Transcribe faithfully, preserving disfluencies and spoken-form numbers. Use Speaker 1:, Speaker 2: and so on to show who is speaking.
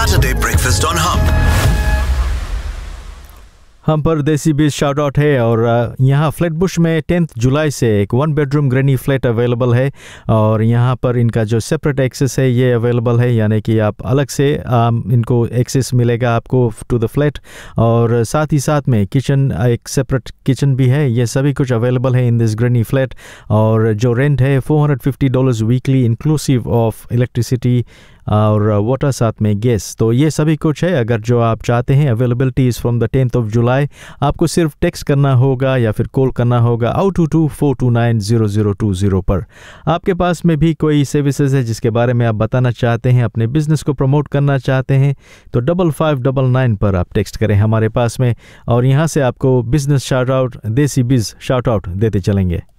Speaker 1: Saturday breakfast on Hum.
Speaker 2: हम पर देसी बीज शाउट आउट है और यहाँ फ्लैटबुश में टेंथ जुलाई से एक one bedroom granny flat available है और यहाँ पर इनका जो सेपरेट एक्सेस है ये अवेलेबल है, यानी कि आप अलग से आम, इनको एक्सेस मिलेगा आपको टू द फ्लैट और साथ ही साथ में किचन, एक सेपरेट किचन भी है। ये सभी कुछ अवेलेबल है इन दिस ग्रैनी फ्लैट और जो रेंट है four hundred fifty dollars weekly inclusive of electricity और वाटर साथ में गैस। तो ये सभी कुछ है। अगर जो आप चाहते हैं, availability is from the tenth of July. आपको सिर्फ टेक्स्ट करना होगा या फिर कॉल करना होगा out to to four to nine zero zero two zero पर। आपके पास में भी कोई सर्विसेज है जिसके बारे में आप बताना चाहते हैं, अपने बिजनेस को प्रमोट करना चाहते हैं, तो डबल फाइव डबल नाइन पर आप टेक्स्ट करें हमारे पास में और यहाँ से आपको बिजनेस शाउट आउट, देसी बिज शाउट आउट देते चलेंगे।